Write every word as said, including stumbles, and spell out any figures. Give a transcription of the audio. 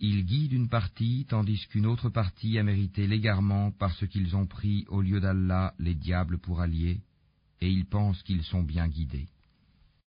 Ils guident une partie tandis qu'une autre partie a mérité l'égarement parce qu'ils ont pris au lieu d'Allah les diables pour alliés, et ils pensent qu'ils sont bien guidés.